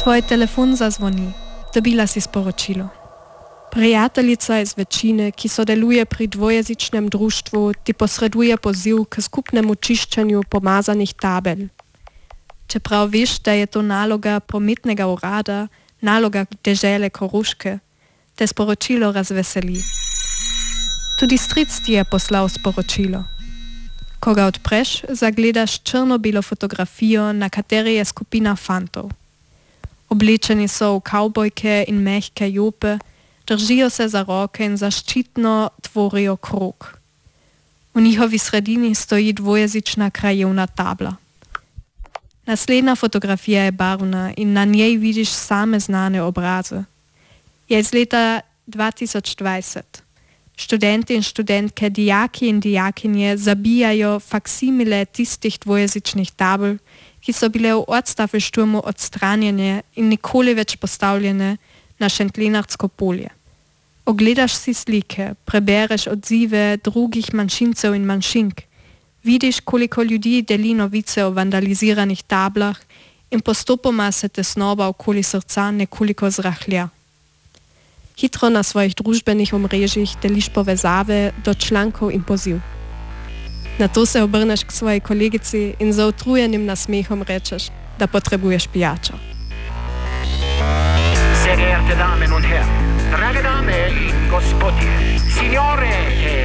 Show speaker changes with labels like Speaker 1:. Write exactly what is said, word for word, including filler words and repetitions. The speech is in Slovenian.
Speaker 1: Tvoj telefon zazvoni. Dobila si sporočilo. Prijateljica iz večine, ki sodeluje pri dvojezičnem društvu, ti posreduje poziv k skupnemu čiščenju pomazanih tabel. Čeprav veš, da je to naloga prometnega urada, naloga dežele Koroške, te sporočilo razveseli. Tudi stric ti je poslal sporočilo. Ko ga odpreš, zagledaš črno-belo fotografijo, na kateri je skupina fantov. Oblečeni so v kavbojke in mehke jope, držijo se za roke in zaščitno tvorijo krog. V njihovi sredini stoji dvojezična krajevna tabla. Naslednja fotografija je barvna in na njej vidiš same znane obraze. Je iz leta dva tisoč dvajset. Študenti in študentke, dijaki in dijakinje zabijajo faksimile tistih dvojezičnih tabel, ki so bile v Ortstafelšturmu odstranjene in nikoli več postavljene na Šentlenartsko polje. Ogledaš si slike, prebereš odzive drugih manjšincev in manjšink, vidiš, koliko ljudi deli novice o vandaliziranih tablah in postopoma se tesnoba okoli srca nekoliko zrahlja. Hitro na svojih družbenih omrežjih deliš povezave do člankov in poziv. Nato se obrneš k svoji kolegici in z utrujenim nasmehom rečeš, da potrebuješ pijačo.
Speaker 2: Sehr geehrte Damen und Herren, drage Dame in gospodje, signore